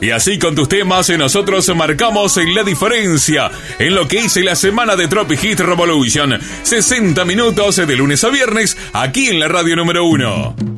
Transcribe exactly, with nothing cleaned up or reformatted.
Y así con tus temas nosotros marcamos la diferencia en lo que hice la semana de Tropic Hit Revolution. sesenta minutos de lunes a viernes aquí en la radio número uno.